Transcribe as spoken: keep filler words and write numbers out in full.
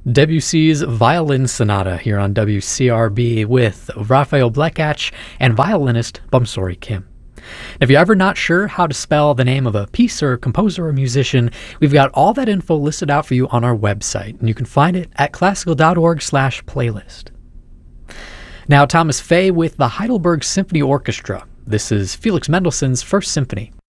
Debussy's Violin Sonata here on W C R B with Raphael Blekach and violinist Bumsori Kim. If you're ever not sure how to spell the name of a piece or composer or musician, we've got all that info listed out for you on our website, and you can find it at classical.org slash playlist. Now, Thomas Fay with the Heidelberg Symphony Orchestra. This is Felix Mendelssohn's First Symphony.